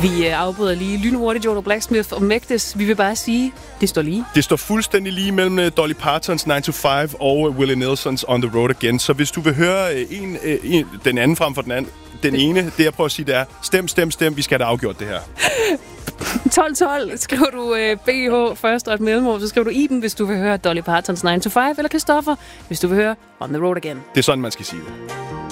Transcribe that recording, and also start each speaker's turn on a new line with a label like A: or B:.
A: Vi afbryder lige lynhurtigt Jodo Blacksmith og Mektis. Vi vil bare sige, det står lige.
B: Det står fuldstændig lige mellem Dolly Partons 9 to 5 og Willie Nelsons On the Road Again. Så hvis du vil høre den anden frem for den ene, det jeg prøver at sige, det er stem, vi skal have afgjort det her.
A: 1212 skriver du BH først og et mellemrum, så skriver du Iben, hvis du vil høre Dolly Partons 9 to 5, eller Christoffer, hvis du vil høre On the Road Again.
B: Det er sådan, man skal sige det.